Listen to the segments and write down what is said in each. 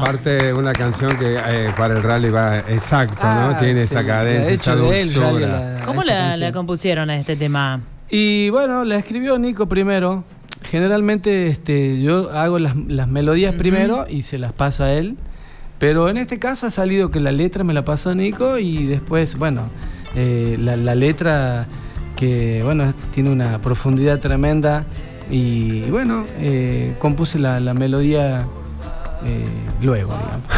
Aparte, una canción que para el rally va exacto, ¿no? Tiene esa cadencia, esa dulzura. ¿Cómo la compusieron a este tema? Y bueno, la escribió Nico primero. Generalmente yo hago las melodías primero y se las paso a él. Pero en este caso ha salido que la letra me la pasó Nico y después, bueno, la letra que, bueno, tiene una profundidad tremenda y, bueno, compuse la melodía luego,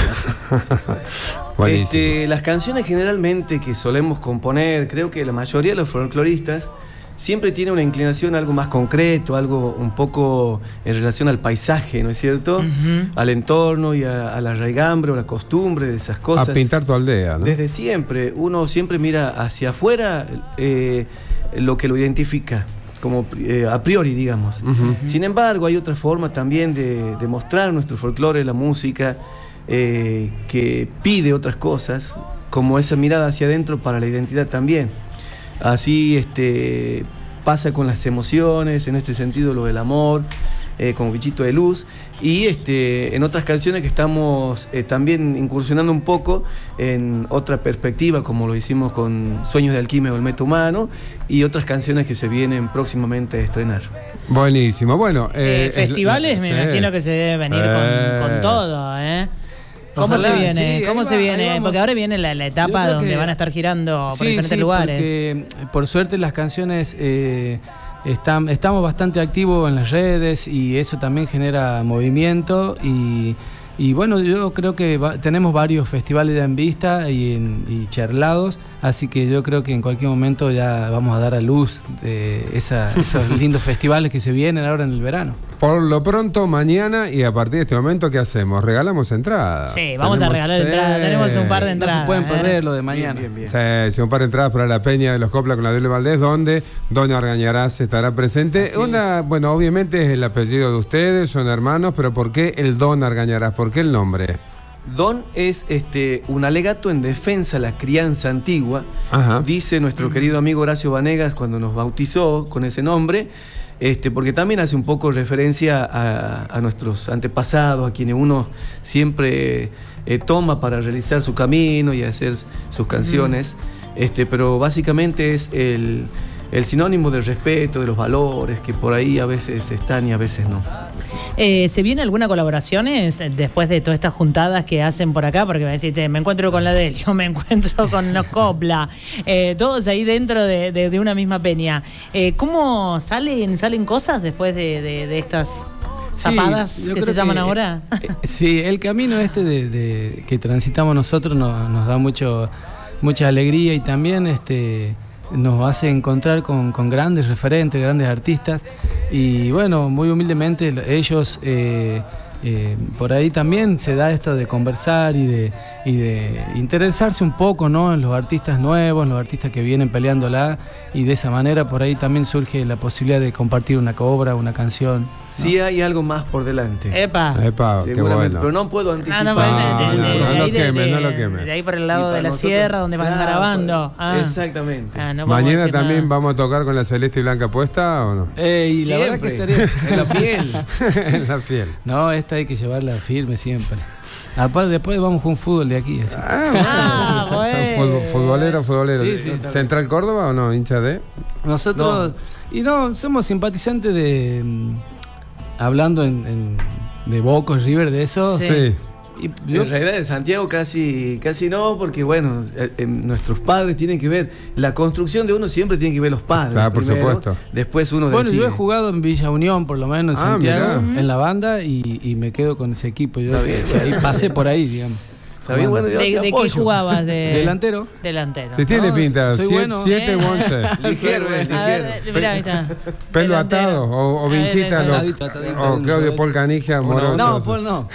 digamos. Las canciones generalmente que solemos componer, creo que la mayoría de los folcloristas siempre tiene una inclinación a algo más concreto, algo un poco en relación al paisaje, ¿no es cierto? Al entorno y a la raigambre o la costumbre de esas cosas. A pintar tu aldea, ¿no? Desde siempre, uno siempre mira hacia afuera lo que lo identifica, como a priori, digamos. Sin embargo, hay otra forma también de mostrar nuestro folclore, la música, que pide otras cosas, como esa mirada hacia adentro para la identidad también. Así pasa con las emociones, en este sentido lo del amor, como Bichito de Luz, y en otras canciones que estamos también incursionando un poco en otra perspectiva, como lo hicimos con Sueños de Alquimia o El Meta Humano, y otras canciones que se vienen próximamente a estrenar. Buenísimo, bueno. Festivales me imagino que se debe venir con todo, ¿eh? ¿Cómo se viene? Sí, ¿Cómo se viene? Porque ahora viene la etapa donde van a estar girando por diferentes lugares. Porque, por suerte las canciones estamos bastante activos en las redes y eso también genera movimiento y bueno, yo creo que tenemos varios festivales ya en vista y charlados, así que yo creo que en cualquier momento ya vamos a dar a luz de esos lindos festivales que se vienen ahora en el verano. Por lo pronto, mañana y a partir de este momento, ¿qué hacemos? ¿Regalamos entradas? Sí, vamos a regalar entradas. Tenemos un par de entradas. No se pueden perder lo de mañana. Bien. Sí, un par de entradas para la Peña de los Copla con Adele Valdés, donde Doña Argañarás estará presente. Bueno, obviamente es el apellido de ustedes, son hermanos, pero ¿por qué el Don Argañarás? ¿Por qué el nombre? Don es un alegato en defensa de la crianza antigua. Ajá. Dice nuestro querido amigo Horacio Vanegas cuando nos bautizó con ese nombre, porque también hace un poco referencia a nuestros antepasados, a quienes uno siempre toma para realizar su camino y hacer sus canciones, pero básicamente es el sinónimo del respeto, de los valores, que por ahí a veces están y a veces no. ¿Se viene alguna colaboraciones después de todas estas juntadas que hacen por acá? Porque me decís, me encuentro con la Delio, me encuentro con los Copla, todos ahí dentro de una misma peña. ¿Cómo salen cosas después de estas zapadas que se llaman ahora? Sí, el camino que transitamos nosotros nos da mucha alegría y también nos hace encontrar con grandes referentes, grandes artistas y bueno, muy humildemente ellos por ahí también se da esto de conversar y de interesarse un poco, ¿no?, en los artistas nuevos, los artistas que vienen peleándola y de esa manera por ahí también surge la posibilidad de compartir una obra, una canción, ¿no? Sí hay algo más por delante. ¡Epa! Qué bueno. Pero no puedo anticipar. No lo queme. De ahí por el lado de la sierra donde van grabando. Exactamente. ¿Mañana también vamos a tocar con la celeste y blanca puesta o no? Y la verdad que estaría en la piel. En la piel. No, esta hay que llevarla firme siempre. Aparte, después vamos con fútbol de aquí. Así. Son futboleros. Sí, ¿Central Córdoba o no? ¿Hincha de? Nosotros, somos simpatizantes de. Hablando de Boca, River, de eso. Sí. En realidad de Santiago casi no, porque bueno, nuestros padres tienen que ver, la construcción de uno siempre tiene que ver los padres. Claro, primero, por supuesto. Después uno Bueno, decide. yo he jugado en Villa Unión, por lo menos en Santiago, mirá. en la banda, y me quedo con ese equipo. Yo ahí pasé por ahí, digamos. Está bien, bueno, yo ¿De qué jugabas? Delantero. Si tiene pinta, soy bueno. 7 u 11. Ligero. Mirá, ahí está. Pelo atado, o Vinchita, Atadito. o Claudio Paul Canija, morocho. No, Paul no.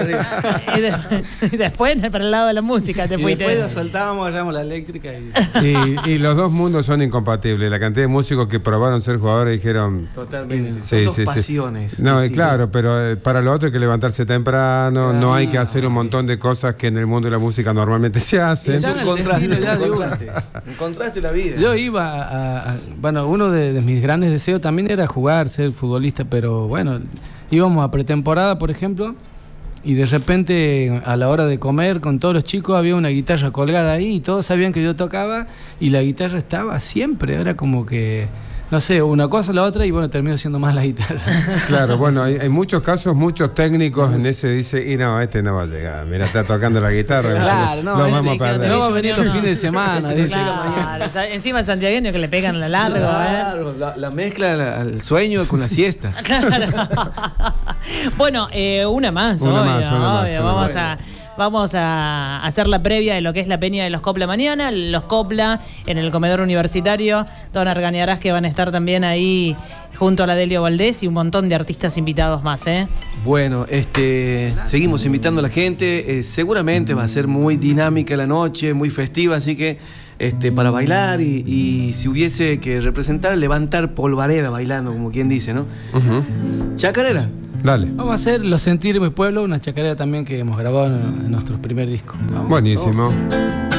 Y después, para el lado de la música, te Y fuiste. después nos soltábamos, agarramos la eléctrica. Y los dos mundos son incompatibles. La cantidad de músicos que probaron ser jugadores dijeron. Totalmente. Sí, Son sí, dos sí. pasiones. No, distintas. claro, pero para lo otro hay que levantarse temprano, no hay que hacer un montón de cosas que en el mundo de la música normalmente se hacen. Es un contraste, un un contraste la vida. Yo iba bueno, uno de mis grandes deseos también era jugar, ser futbolista, pero bueno, íbamos a pretemporada, por ejemplo, Y de repente, a la hora de comer con todos los chicos, había una guitarra colgada ahí y todos sabían que yo tocaba y la guitarra estaba siempre. Era como que, no sé, una cosa o la otra y bueno, terminó siendo más la guitarra. Claro, bueno, hay muchos casos, muchos técnicos en ese dice, y no, este no va a llegar. Mira, está tocando la guitarra. Claro, no vamos a perder. No va a venir los fines de semana. Claro, encima santiagueño que le pegan la larga. Claro, la mezcla al sueño con la siesta. Claro. Bueno, una más, obvio. Vamos a hacer la previa de lo que es la peña de los Copla mañana. Los Copla en el comedor universitario. Don Argañarás, que van a estar también ahí junto a la Delio Valdés y un montón de artistas invitados más, ¿eh? Bueno, seguimos invitando a la gente. Seguramente va a ser muy dinámica la noche, muy festiva, así que para bailar y si hubiese que representar, levantar polvareda bailando, como quien dice, ¿no? Chacarera. Dale. Vamos a hacer Lo Sentir Mi Pueblo, una chacarera también que hemos grabado en nuestro primer disco. Vamos. Buenísimo.